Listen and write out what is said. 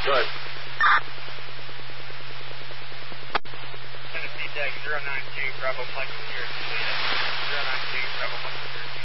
Good. Tennessee Tech 092, Bravo Flight here. 092, Bravo Flight.